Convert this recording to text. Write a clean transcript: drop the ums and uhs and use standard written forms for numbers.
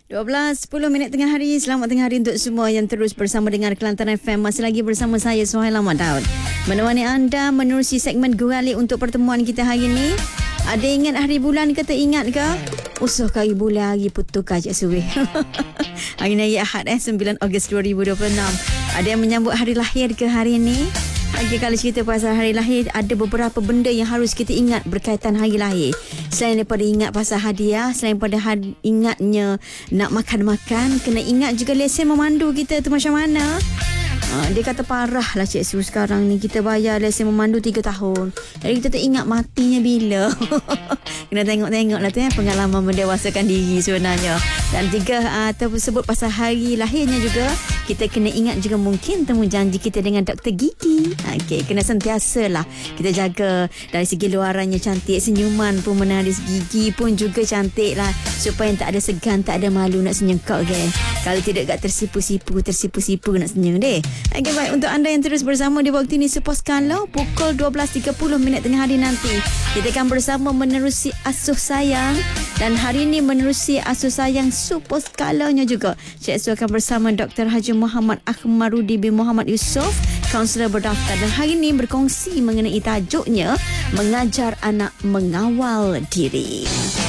12:10 tengah hari. Selamat tengah hari untuk semua yang terus bersama dengan Kelantan FM. Masih lagi bersama saya, Suhaila Daud, menemani anda menerusi segmen Guralik untuk pertemuan kita hari ini. Ada ingat hari bulan ke tak ingat ke? Usuh kali bulan hari putus Cik Suwe. Hari ni Ahad 9 Ogos 2026. Ada yang menyambut hari lahir ke hari ini? Okey, kalau cerita pasal hari lahir, ada beberapa benda yang harus kita ingat berkaitan hari lahir. Selain daripada ingat pasal hadiah, selain daripada ingatnya nak makan-makan, kena ingat juga lesen memandu kita tu macam mana. Dia kata parah lah Cik Su sekarang ni. Kita bayar lesen memandu 3 tahun. Jadi kita tak ingat matinya bila. Kena tengok-tengok lah tu pengalaman mendewasakan diri sebenarnya. Dan juga tersebut pasal hari lahirnya juga, kita kena ingat juga mungkin temu janji kita dengan doktor gigi. Okey, kena sentiasa lah kita jaga dari segi luarannya cantik, senyuman pun menarik, gigi pun juga cantik lah, supaya tak ada segan, tak ada malu nak senyum kau ke. Kalau tidak kat tersipu-sipu nak senyum deh. Okey, baik, untuk anda yang terus bersama di waktu ini, sepos kalau pukul 12.30 tengah hari nanti, kita akan bersama menerusi asuh sayang. Dan hari ini menerusi asuh sayang supos kalanya juga, Cik Su akan bersama Dr. Haji Muhammad Akhmarudi bin Muhammad Yusof, kaunselor berdaftar. Dan hari ini berkongsi mengenai tajuknya mengajar anak mengawal diri.